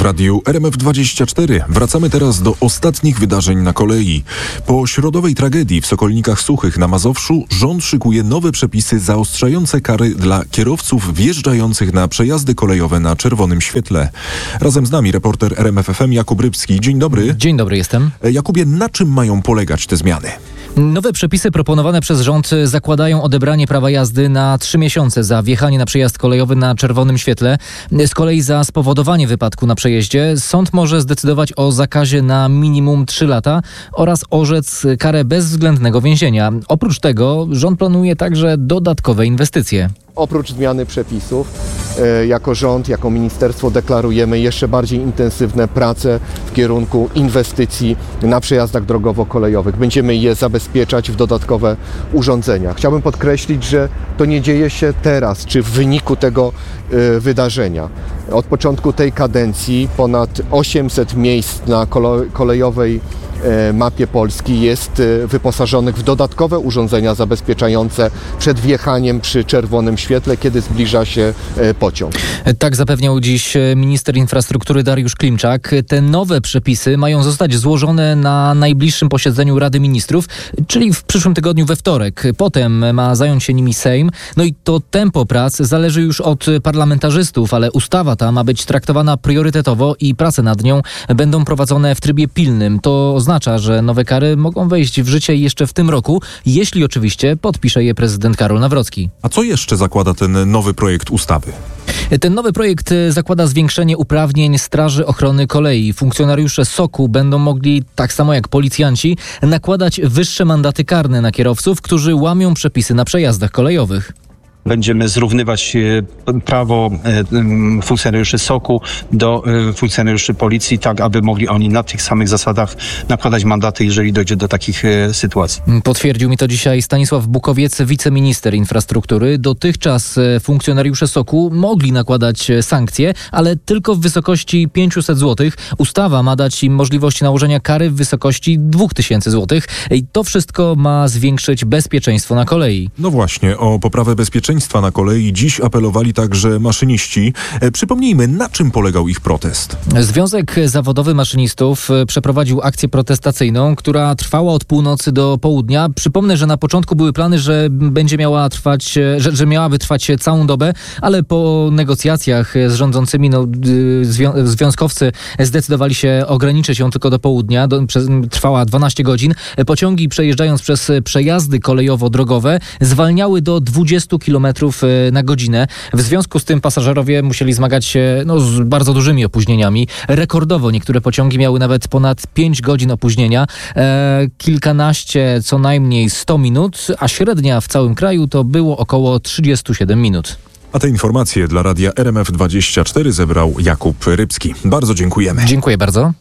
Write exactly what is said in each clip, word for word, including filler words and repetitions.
W radiu R M F dwadzieścia cztery wracamy teraz do ostatnich wydarzeń na kolei. Po środowej tragedii w Sokolnikach Suchych na Mazowszu rząd szykuje nowe przepisy zaostrzające kary dla kierowców wjeżdżających na przejazdy kolejowe na czerwonym świetle. Razem z nami reporter R M F F M Jakub Rybski. Dzień dobry. Dzień dobry, jestem. Jakubie, na czym mają polegać te zmiany? Nowe przepisy proponowane przez rząd zakładają odebranie prawa jazdy na trzy miesiące za wjechanie na przejazd kolejowy na czerwonym świetle. Z kolei za spowodowanie wypadku na przejeździe sąd może zdecydować o zakazie na minimum trzy lata oraz orzec karę bezwzględnego więzienia. Oprócz tego rząd planuje także dodatkowe inwestycje. Oprócz zmiany przepisów, e, jako rząd, jako ministerstwo deklarujemy jeszcze bardziej intensywne prace w kierunku inwestycji na przejazdach drogowo-kolejowych. Będziemy je zabezpieczać w dodatkowe urządzenia. Chciałbym podkreślić, że to nie dzieje się teraz, czy w wyniku tego e, wydarzenia. Od początku tej kadencji ponad osiemset miejsc na kole- kolejowej mapie Polski jest wyposażonych w dodatkowe urządzenia zabezpieczające przed wjechaniem przy czerwonym świetle, kiedy zbliża się pociąg. Tak zapewniał dziś minister infrastruktury Dariusz Klimczak. Te nowe przepisy mają zostać złożone na najbliższym posiedzeniu Rady Ministrów, czyli w przyszłym tygodniu we wtorek. Potem ma zająć się nimi Sejm. No i to tempo prac zależy już od parlamentarzystów, ale ustawa ta ma być traktowana priorytetowo i prace nad nią będą prowadzone w trybie pilnym. To oznacza, że nowe kary mogą wejść w życie jeszcze w tym roku, jeśli oczywiście podpisze je prezydent Karol Nawrocki. A co jeszcze zakłada ten nowy projekt ustawy? Ten nowy projekt zakłada zwiększenie uprawnień Straży Ochrony Kolei. Funkcjonariusze SOK-u będą mogli, tak samo jak policjanci, nakładać wyższe mandaty karne na kierowców, którzy łamią przepisy na przejazdach kolejowych. Będziemy zrównywać prawo funkcjonariuszy SOK-u do funkcjonariuszy policji, tak aby mogli oni na tych samych zasadach nakładać mandaty, jeżeli dojdzie do takich sytuacji. Potwierdził mi to dzisiaj Stanisław Bukowiec, wiceminister infrastruktury. Dotychczas funkcjonariusze SOK-u mogli nakładać sankcje, ale tylko w wysokości pięćset złotych. Ustawa ma dać im możliwość nałożenia kary w wysokości dwa tysiące złotych. I to wszystko ma zwiększyć bezpieczeństwo na kolei. No właśnie, o poprawę bezpieczeństwa na kolei dziś apelowali także maszyniści. Przypomnijmy, na czym polegał ich protest. Związek Zawodowy Maszynistów przeprowadził akcję protestacyjną, która trwała od północy do południa. Przypomnę, że na początku były plany, że będzie miała trwać, że, że miałaby trwać całą dobę, ale po negocjacjach z rządzącymi no, zwią- związkowcy zdecydowali się ograniczyć ją tylko do południa. Do, przez, trwała dwanaście godzin. Pociągi przejeżdżając przez przejazdy kolejowo-drogowe zwalniały do dwudziestu kilometrów na godzinę. W związku z tym pasażerowie musieli zmagać się no, z bardzo dużymi opóźnieniami. Rekordowo niektóre pociągi miały nawet ponad pięć godzin opóźnienia. E, kilkanaście, co najmniej sto minut, a średnia w całym kraju to było około trzydzieści siedem minut. A te informacje dla radia R M F dwadzieścia cztery zebrał Jakub Rybski. Bardzo dziękujemy. Dziękuję bardzo.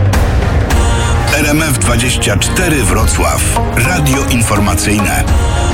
R M F dwadzieścia cztery Wrocław. Radio informacyjne.